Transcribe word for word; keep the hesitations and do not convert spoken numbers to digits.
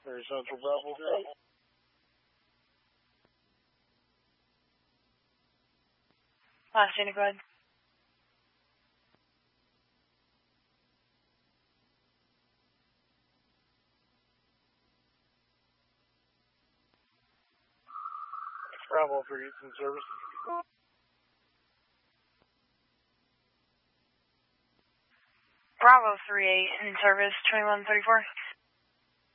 Very Central Bravo three. Last unit, go ahead. Bravo three eight in service. Bravo three eight in service, twenty-one thirty-four.